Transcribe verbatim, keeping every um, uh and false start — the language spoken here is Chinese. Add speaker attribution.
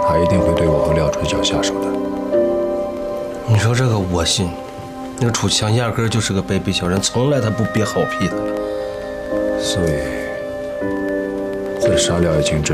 Speaker 1: 他一定会对我和廖春晓下手的。
Speaker 2: 你说这个我信，那个楚强压根儿就是个卑鄙小人，从来他不憋好屁的。
Speaker 1: 所以，在杀廖一清之